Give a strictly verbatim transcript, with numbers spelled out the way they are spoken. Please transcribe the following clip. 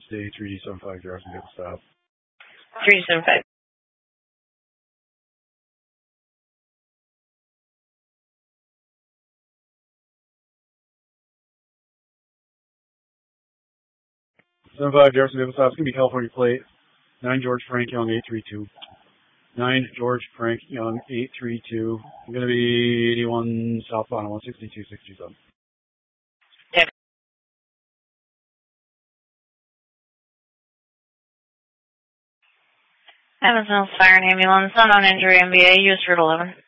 stay three D seven five, direct vehicle stop. three D seven five. seven five, direct vehicle stop. It's going to be California plate. nine George Frank Young, eight three two. nine George Frank Young, eight three two. I'm going to be eighty-one southbound, one sixty-two sixty-seven. Yep. Evansville Fire and Ambulance, unknown injury, M B A, U S Route eleven.